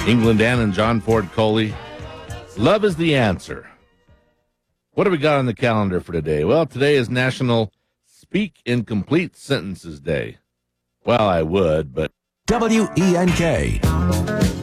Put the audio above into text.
England Ann and John Ford Coley. Love is the answer. What have we got on the calendar for today? Well, today is National Speak in Complete Sentences Day. Well, I would, but... WENK.